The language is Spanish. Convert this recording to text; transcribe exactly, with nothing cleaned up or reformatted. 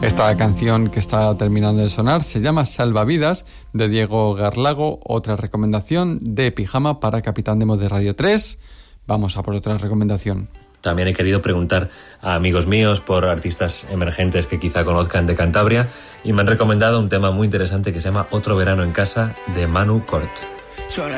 Esta canción que está terminando de sonar se llama Salvavidas, de Diego Garlago. Otra recomendación de Pijama para Capitán Demo de Radio tres. Vamos a por otra recomendación. También he querido preguntar a amigos míos por artistas emergentes que quizá conozcan de Cantabria y me han recomendado un tema muy interesante que se llama Otro verano en casa, de Manu Cort.